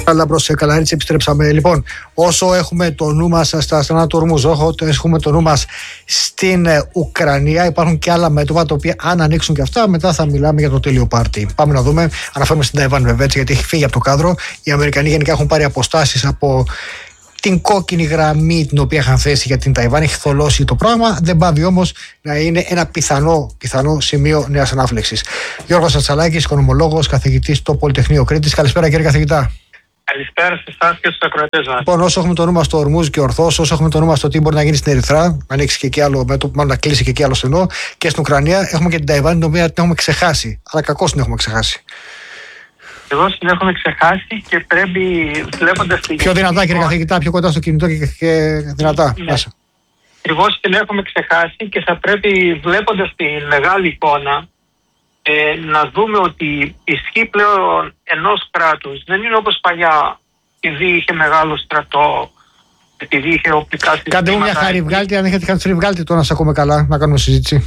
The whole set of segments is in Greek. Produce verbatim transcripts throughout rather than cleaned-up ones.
Αλλά προς καλά, έτσι επιστρέψαμε. Λοιπόν, όσο έχουμε το νου μας στα στενά του Ορμούζ, έχουμε το νου μας στην Ουκρανία, υπάρχουν και άλλα μέτωπα τα οποία, αν ανοίξουν και αυτά, μετά θα μιλάμε για το τέλειο πάρτι. Πάμε να δούμε. Αναφέρουμε στην Ταϊβάν, βέβαια, έτσι, γιατί έχει φύγει από το κάδρο. Οι Αμερικανοί γενικά έχουν πάρει αποστάσεις από την κόκκινη γραμμή την οποία είχαν θέσει για την Ταϊβάν. Έχει θολώσει το πράγμα. Δεν πάβει όμως να είναι ένα πιθανό, πιθανό σημείο νέας ανάφλεξης. Γιώργος Ατσαλάκης, οικονομολόγος, καθηγητής στο Πολυτεχνείο Κρήτης. Καλησπέρα, κύριε καθηγητά. Καλησπέρα σε εσάς και στους ακροατές μας. Λοιπόν, όσο έχουμε το νου μας στο Ορμούζ και ορθώς, όσο έχουμε το νου μας στο τι μπορεί να γίνει στην Ερυθρά, να ανοίξει και εκεί άλλο μέτωπο, μάλλον να κλείσει και εκεί άλλο στενό, και στην Ουκρανία, έχουμε και την Ταϊβάν, την οποία την έχουμε ξεχάσει. Αλλά κακώς την έχουμε ξεχάσει. Εγώ την έχουμε ξεχάσει και πρέπει, βλέποντας την. Πιο δυνατά, κύριε καθηγητά, πιο κοντά στο κινητό και, και δυνατά. Ναι. Εγώ την έχουμε ξεχάσει και θα πρέπει, βλέποντας τη μεγάλη εικόνα, Ε, να δούμε ότι η ισχύ πλέον ενός κράτους δεν είναι όπως παλιά, επειδή είχε μεγάλο στρατό, επειδή είχε οπλικά συστήματα. Κάντε μου μια χάρη, βγάλτε, αν έχετε χάρη, βγάλτε το να σας ακούμε καλά, να κάνουμε συζήτηση.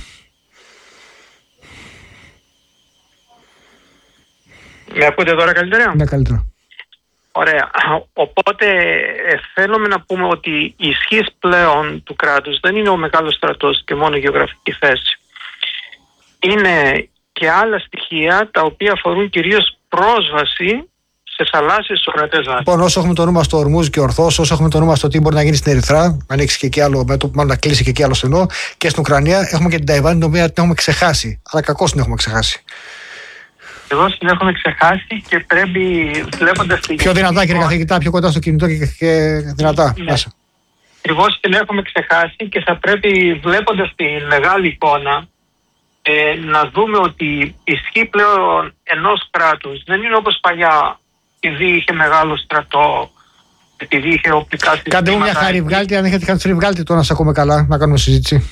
Με ακούτε τώρα καλύτερα? Ναι, καλύτερα. Ωραία. Οπότε ε, θέλουμε να πούμε ότι η ισχύ πλέον του κράτους δεν είναι ο μεγάλος στρατός και μόνο η γεωγραφική θέση. Είναι και άλλα στοιχεία τα οποία αφορούν κυρίως πρόσβαση σε θαλάσσιες σοκρατές βάσεις. Λοιπόν, όσο έχουμε το νου μας στο Ορμούζ και ορθώς, όσο έχουμε το νου μας στο τι μπορεί να γίνει στην Ερυθρά, να ανοίξει και εκεί άλλο μέτωπο, μάλλον να κλείσει και εκεί άλλο στενό, και στην Ουκρανία, έχουμε και την Ταϊβάν, την οποία την έχουμε ξεχάσει. Αλλά κακώς την έχουμε ξεχάσει. Εγώ την έχουμε ξεχάσει και πρέπει, βλέποντας την. Πιο δυνατά, κύριε καθηγητά, πιο κοντά στο κινητό και, και δυνατά. Ναι. Εγώ την έχουμε ξεχάσει και θα πρέπει, βλέποντας τη μεγάλη εικόνα, Ε, να δούμε ότι η ισχύ πλέον ενός κράτους δεν είναι όπως παλιά, επειδή είχε μεγάλο στρατό, επειδή είχε οπλικά συστήματα. Κάντε μου μια χάρη, βγάλτε, αν έχετε χάρη, βγάλτε το να σας ακούμε καλά, να κάνουμε συζήτηση.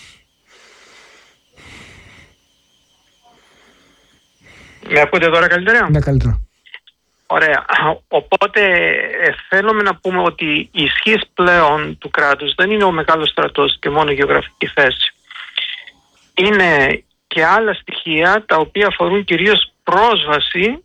Με ακούτε τώρα καλύτερα? Ναι, καλύτερα. Ωραία. Οπότε ε, θέλουμε να πούμε ότι η ισχύ πλέον του κράτους δεν είναι ο μεγάλος στρατός και μόνο η γεωγραφική θέση. Είναι και άλλα στοιχεία τα οποία αφορούν κυρίως πρόσβαση